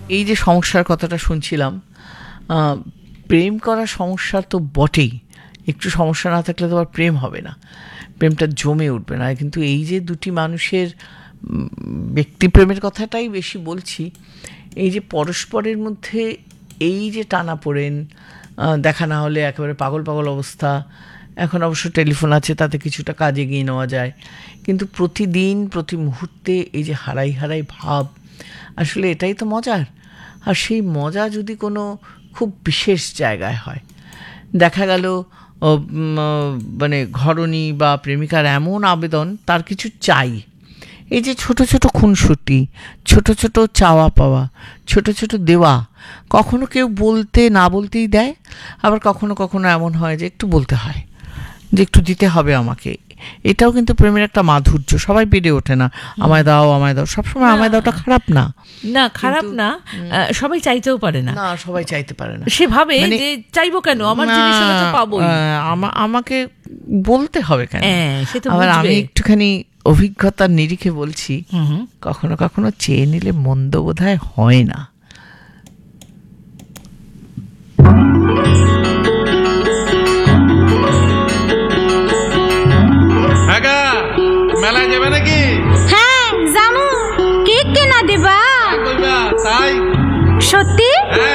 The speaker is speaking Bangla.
এই যে সমস্যার কথাটা শুনছিলাম, প্রেম করার সমস্যা তো বটেই, একটু সমস্যা না থাকলে তো আবার প্রেম হবে না, প্রেমটা জমে উঠবে না। কিন্তু এই যে দুটি মানুষের ব্যক্তিপ্রেমের কথাটাই বেশি বলছি, এই যে পরস্পরের মধ্যে এই যে টানাপোড়েন, দেখা না হলে একেবারে পাগল পাগল অবস্থা। এখন অবশ্য টেলিফোন আছে, তাতে কিছুটা কাজ এগিয়ে নেওয়া যায়, কিন্তু প্রতিদিন প্রতি মুহূর্তে এই যে হারাই হারাই ভাব, আসলে এটাই তো মজার। আর সেই মজা যদি কোনো খুব বিশেষ জায়গায় হয়, দেখা গেল মানে ঘরণী বা প্রেমিকার এমন আবেদন, তার কিছু চাই, এই যে ছোট ছোট খুনসুটি, ছোট ছোট চাওয়া পাওয়া, ছোট ছোট দেওয়া, কখনো কেউ বলতে না বলতেই দেয়, আবার কখনো কখনো এমন হয় যে একটু বলতে হয়, যে একটু দিতে হবে আমাকে। এটাও কিন্তু প্রেমের একটা মাধুর্য, সবাই পেরে ওঠে না আমায় দাও আমায় দাও, সবসময় আমায় দাওটা খারাপ না, না খারাপ না, সবাই চাইতেও পারে না, না সবাই চাইতে পারে না, সে ভাবে যে চাইবো কেন, আমার জিনিস হলে তো পাবোই, আমাকে বলতে হবে কেন। সে তো আবার আমি একটুখানি অভিজ্ঞতার নিরিখে বলছি, কখনো কখনো চেয়ে নিলে মন্দ বোধহয় হয় না। মেলায় যাবে নাকি? হ্যাঁ জামু, কেক কেনা দেবা? তাই সত্যি? হ্যাঁ।